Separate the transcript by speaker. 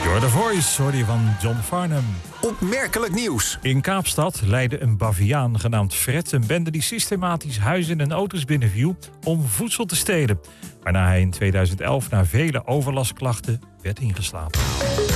Speaker 1: Door The Voice hoorde je van John Farnham.
Speaker 2: Opmerkelijk nieuws.
Speaker 1: In Kaapstad leidde een baviaan genaamd Fred een bende die systematisch huizen en auto's binnenviel om voedsel te stelen. Waarna hij in 2011 na vele overlastklachten werd ingeslapen.